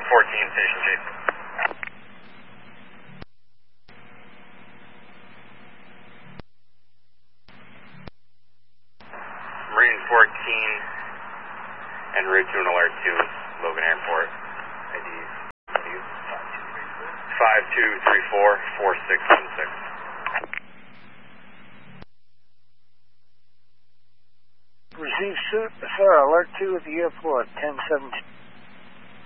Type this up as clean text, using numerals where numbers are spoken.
14, Station Chief. Marine 14 en route to an alert to Logan Airport. IDs 5234-4616. Receive, sir, alert 2 at the airport, 1017.